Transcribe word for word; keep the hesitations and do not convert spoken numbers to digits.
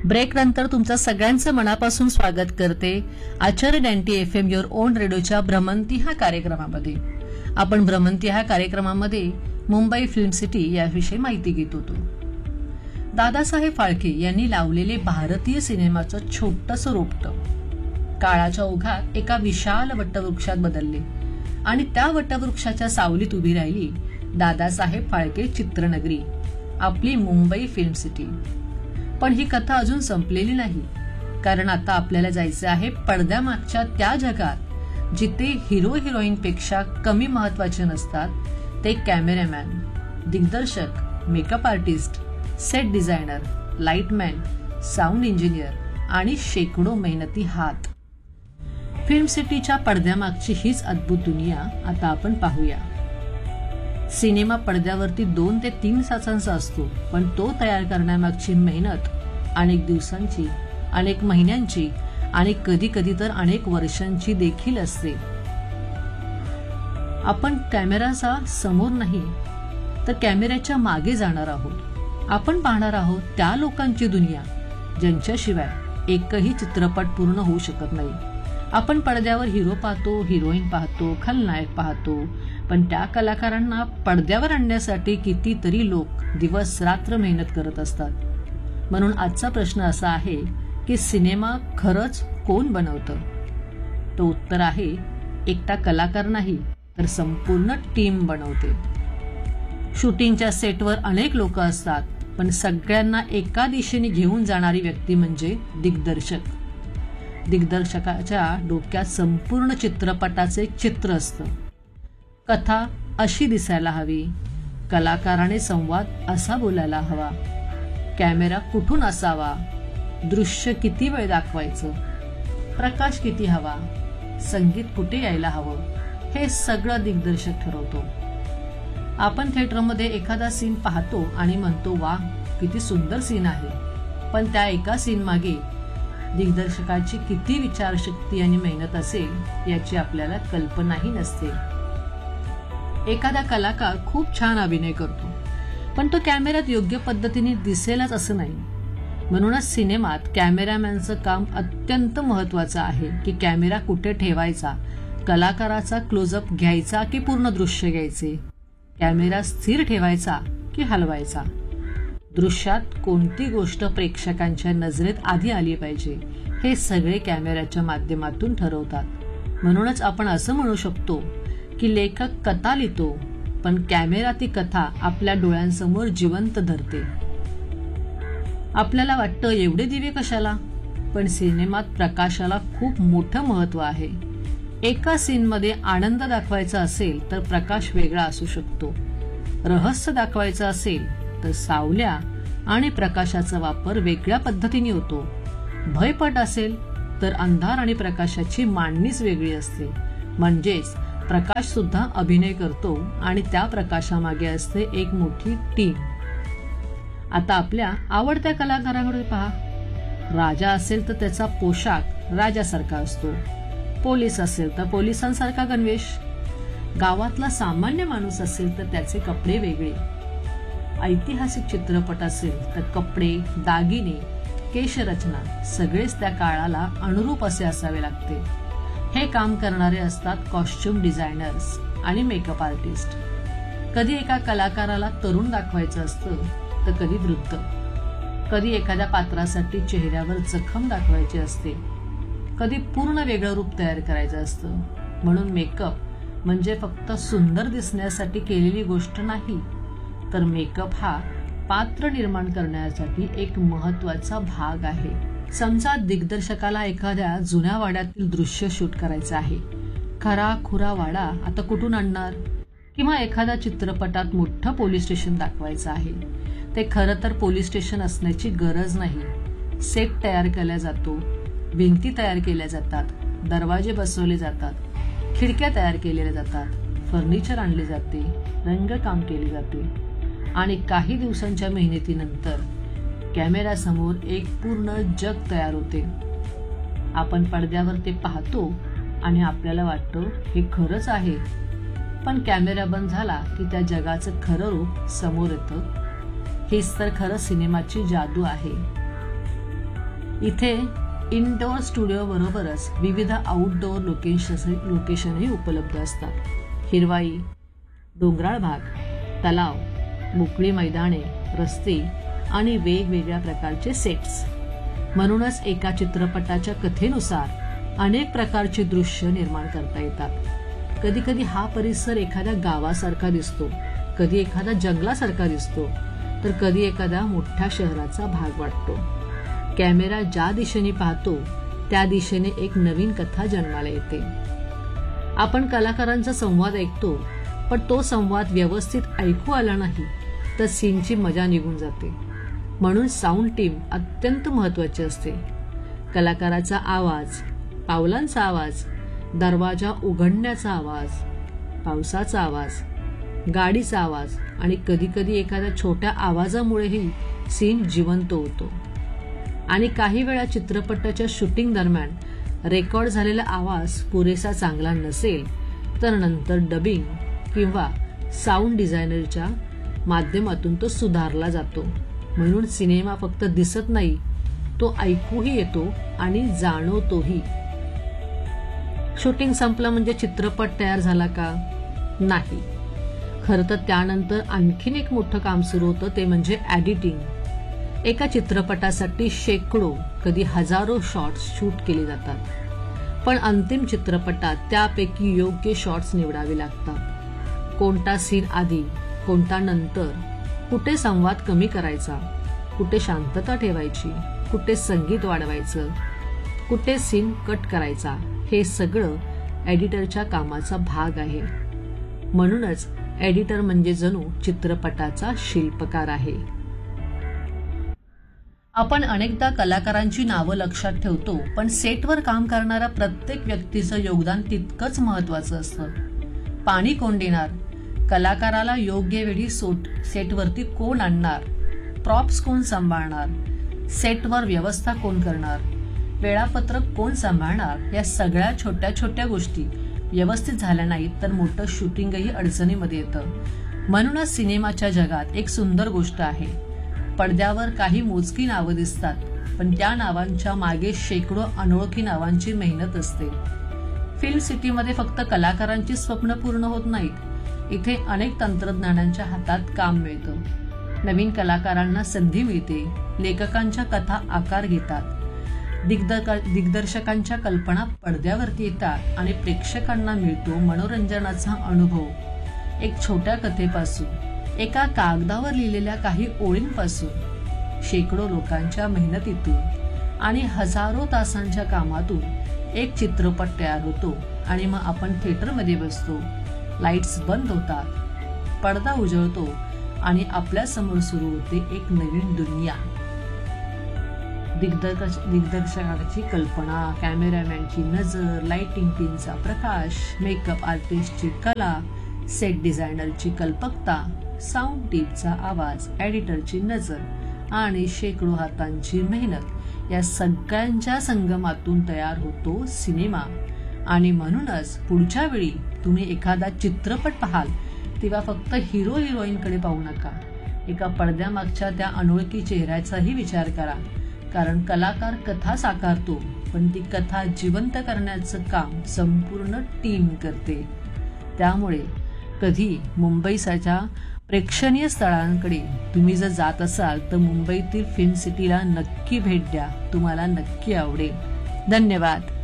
Break नंतर तुमचं सगळ्यांचं मनापासून स्वागत करते आचार्य डॅन्टी एफ एम युअर ओन रेडिओच्या भ्रमंती ह्या कार्यक्रमामध्ये. आपण भ्रमंती ह्या कार्यक्रमामध्ये मुंबई फिल्म सिटी याविषयी माहिती घेत होतो. दादासाहेब फाळके यांनी लावलेले भारतीय सिनेमाचं छोटंसं रोपटं काळाच्या ओघात एका विशाल वटवृक्षात बदलले आणि त्या वटवृक्षाच्या सावलीत उभी राहिली दादासाहेब फाळके चित्रनगरी, आपली मुंबई फिल्म सिटी. पण ही कथा अजून संपलेली नाही, कारण आता आपल्याला जायचं आहे पडद्यामागच्या त्या जगात जिथे हिरो हिरोईन पेक्षा कमी महत्वाचे नसतात ते कॅमेरामॅन, दिग्दर्शक, makeup artist, set designer, लाईटमॅन, sound engineer आणि शेकडो मेहनती हात. फिल्म सिटीच्या पडद्यामागची हीच अद्भुत दुनिया आता आपण पाहूया. सिनेमा पडद्यावरती दोन ते तीन तासांचा असतो, पण तो तयार करण्यामागची मेहनत अनेक दिवसांची, अनेक महिन्यांची आणि कधी कधी तर अनेक वर्षांची देखील असते. आपण कॅमेराचा समोर नाही तर कॅमेऱ्याच्या मागे जाणार आहोत. आपण पाहणार आहोत त्या लोकांची दुनिया ज्यांच्याशिवाय एकही चित्रपट पूर्ण होऊ शकत नाही. आपण पडद्यावर हिरो पाहतो, हिरोईन पाहतो, खलनायक पाहतो, पण त्या कलाकारांना पडद्यावर आणण्यासाठी कितीतरी लोक दिवस रात्र मेहनत करत असतात. म्हणून आजचा प्रश्न असा आहे की सिनेमा खरंच कोण बनवतं? तो उत्तर आहे, एकटा कलाकार नाही तर संपूर्ण टीम बनवते. शूटिंगच्या सेटवर अनेक लोक असतात, पण सगळ्यांना एका दिशेने घेऊन जाणारी व्यक्ती म्हणजे दिग्दर्शक. दिग्दर्शकाच्या डोक्यात संपूर्ण चित्रपटाचे चित्र असतं. कथा अशी दिसायला हवी, कलाकाराने संवाद असा बोलायला हवा, कॅमेरा कुठून असावा, दृश्य किती वेळ दाखवायचं, प्रकाश किती हवा, संगीत कुठे यायला हवं, हे सगळं दिग्दर्शक ठरवतो. आपण थिएटरमध्ये एखादा सीन पाहतो आणि म्हणतो, वा किती सुंदर सीन आहे, पण त्या एका सीन मागे दिग्दर्शकाची किती विचारशक्ती आणि मेहनत असेल याची आपल्याला कल्पनाही नसते. एखादा कलाकार खूप छान अभिनय करतो, पण तो कॅमेऱ्यात योग्य पद्धतीने दिसेलच असं नाही. म्हणूनच सिनेमात कॅमेरामॅनचं काम अत्यंत महत्वाचं आहे की कॅमेरा कुठे ठेवायचा, कलाकाराचा क्लोजअप घ्यायचा की पूर्ण दृश्य घ्यायचे, कॅमेरा स्थिर ठेवायचा की हलवायचा, दृश्यात कोणती गोष्ट प्रेक्षकांच्या नजरेत आधी आली पाहिजे हे सगळे कॅमेऱ्याच्या माध्यमातून ठरवतात. म्हणूनच आपण असं म्हणू शकतो की लेखक कथा लिहितो, पण कॅमेरा ती कथा आपल्या डोळ्यांसमोर जिवंत धरते. आपल्याला वाटतं एवढे दिवे कशाला, पण सिनेमात प्रकाशाला खूप मोठं महत्व आहे. एका सीनमध्ये आनंद दाखवायचा असेल तर प्रकाश वेगळा असू शकतो. रहस्य दाखवायचं असेल तर सावल्या आणि प्रकाशाचा वापर वेगळ्या पद्धतीने होतो. भयपट असेल तर अंधार आणि प्रकाशाची मांडणीच वेगळी असते. म्हणजेच प्रकाश सुद्धा अभिनय करतो आणि त्या प्रकाशामागे असते एक मोठी टीम. आता आपल्या आवडत्या कलाकारांकडे पहा. राजा असेल तर त्याचा पोशाख राजासारखा असतो, पोलीस असेल तर पोलिसांसारखा गणवेश, गावातला सामान्य माणूस असेल तर त्याचे कपडे वेगळे, ऐतिहासिक चित्रपट असेल तर कपडे, दागिने, केशरचना सगळेच त्या काळाला अनुरूप असे असावे लागते. हे काम करणारे असतात कॉस्ट्युम डिझायनर्स आणि मेकअप आर्टिस्ट. कधी एका कलाकाराला तरुण दाखवायचं असतं तर कधी वृद्ध, कधी एखाद्या पात्रासाठी चेहऱ्यावर जखम दाखवायची असते, कधी पूर्ण वेगळं रूप तयार करायचं असतं. म्हणून मेकअप म्हणजे फक्त सुंदर दिसण्यासाठी केलेली गोष्ट नाही, तर मेकअप हा पात्र निर्माण करण्यासाठी एक महत्वाचा भाग आहे. समजा दिग्दर्शकाला एखाद्या जुन्या वाड्यातील दृश्य शूट करायचं आहे. खरा खुरा वाडा आता कुठून आणणार? किंवा एखाद्या चित्रपटात मोठं पोलीस स्टेशन दाखवायचं आहे. ते खरं तर पोलीस स्टेशन असण्याची गरज नाही. सेट तयार केला जातो, भिंती तयार केल्या जातात, दरवाजे बसवले जातात, खिडक्या तयार केलेल्या जातात, फर्निचर आणले जाते, रंगकाम केले जाते आणि काही दिवसांच्या मेहनतीनंतर कॅमेऱ्यासमोर एक पूर्ण जग तयार होते. आपण पडद्यावर ते पाहतो आणि आपल्याला वाटतं हे खरंच आहे, पण कॅमेरा बंद झाला की त्या जगाचं खरं रूप समोर येतं. हेच तर खरं सिनेमाची जादू आहे. इथे इनडोअर स्टुडिओ बरोबरच विविध आउटडोअर लोकेशन लोकेशनही उपलब्ध असतात. हिरवाई, डोंगराळ भाग, तलाव, मोकळी मैदाने, रस्ते आणि वेगवेगळ्या प्रकारचे सेट्स. म्हणूनच एका चित्रपटाच्या कथेनुसार अनेक प्रकारची दृश्य निर्माण करता येतात. कधी कधी हा परिसर एखाद्या गावासारखा दिसतो, कधी एखाद्या जंगलासारखा दिसतो, तर कधी एखाद्या मोठ्या शहराचा भाग वाटतो. कॅमेरा ज्या दिशेने पाहतो त्या दिशेने एक नवीन कथा जन्माला येते. आपण कलाकारांचा संवाद ऐकतो, पण तो संवाद व्यवस्थित ऐकू आला नाही तर सीनची मजा निघून जाते. म्हणून साऊंड टीम अत्यंत महत्वाची असते. कलाकाराचा आवाज, पावलांचा आवाज, दरवाजा उघडण्याचा आवाज, पावसाचा आवाज, गाडीचा आवाज आणि कधी कधी एखाद्या छोट्या आवाजामुळेही सीन जिवंत होतो. आणि काही वेळा चित्रपटाच्या शूटिंग दरम्यान रेकॉर्ड झालेला आवाज पुरेसा चांगला नसेल तर नंतर डबिंग किंवा साऊंड डिझायनरच्या माध्यमातून तो सुधारला जातो. म्हणून सिनेमा फक्त दिसत नाही, तो ऐकूही येतो आणि जाणवतोही. शूटिंग संपलं म्हणजे चित्रपट तयार झाला का? नाही. खरं तर त्यानंतर आणखीन एक मोठं काम सुरू होतं, ते म्हणजे एडिटिंग. एका चित्रपटासाठी शेकडो, कधी हजारो शॉट्स शूट केले जातात. पण अंतिम चित्रपटात त्यापैकी योग्य शॉट्स निवडावे लागतात. कोणता सीन आधी, कोणता नंतर, कुठे संवाद कमी करायचा, कुठे शांतता ठेवायची, कुठे संगीत वाढवायचं, कुठे सीन कट करायचा, हे सगळं एडिटरच्या कामाचा भाग आहे. म्हणूनच एडिटर म्हणजे जणू चित्रपटाचा शिल्पकार आहे. आपण अनेकदा कलाकारांची नावं लक्षात ठेवतो, पण सेटवर काम करणाऱ्या प्रत्येक व्यक्तीचं योगदान तितकंच महत्वाचं असतं. पाणी कोण देणार, कलाकाराला योग्य वेळी सेटवरती कोण आणणार, प्रॉप्स कोण सांभाळणार, सेटवर व्यवस्था कोण करणार, वेळापत्रक कोण सांभाळणार, या सगळ्या छोट्या छोट्या गोष्टी व्यवस्थित झाल्या नाहीत तर मोठं शूटिंगही अडचणीमध्ये येतं. म्हणूनच सिनेमाच्या जगात एक सुंदर गोष्ट आहे. पडद्यावर काही मोजकी नावं दिसतात, पण त्या नावांच्या मागे शेकडो अनोळखी नावांची मेहनत असते. फिल्म सिटीमध्ये फक्त कलाकारांची स्वप्न पूर्ण होत नाहीत, इथे अनेक तंत्रज्ञानांच्या हातात काम मिळतं. नवीन कलाकारांना संधी मिळते, लेखकांच्या कथा आकार घेतात, दिग्दर्शकांच्या कल्पना पडद्यावरती येतात आणि प्रेक्षकांना मिळतो मनोरंजनाचा अनुभव. एक छोट्या कथेपासून, एका कागदावर लिहिलेल्या काही ओळींपासून, शेकडो लोकांच्या मेहनतीतून आणि हजारो तासांच्या कामातून एक चित्रपट तयार होतो. आणि मग आपण थिएटरमध्ये बसतो, लाईट्स बंद होतात, पडदा उजळतो आणि आपल्या समोर सुरू होते एक नवीन दुनिया. दिग्दर्शकाची कल्पना, कॅमेरामॅनची नजर, लाइटिंग टीमचा प्रकाश, मेकअप आर्टिस्टची कला, सेट डिझायनरची कल्पकता, साऊंड टीमचा आवाज, एडिटरची नजर आणि शेकडो हातांची मेहनत, या सगळ्यांच्या संगमातून तयार होतो सिनेमा. आणि म्हणूनच पुढच्या वेळी तुम्ही एखादा चित्रपट पाहाल तेव्हा फक्त हिरो हिरोईनकडे पाहू नका, एका पडद्यामागच्या त्या अनोळखी चेहऱ्याचाही विचार करा. कारण कलाकार कथा साकारतो, पण ती कथा जिवंत करण्याचं काम संपूर्ण टीम करते. त्यामुळे कधी मुंबईच्या प्रेक्षणीय स्थळांकडे तुम्ही जर जात असाल तर मुंबईतील फिल्म सिटीला नक्की भेट द्या, तुम्हाला नक्की आवडेल. धन्यवाद.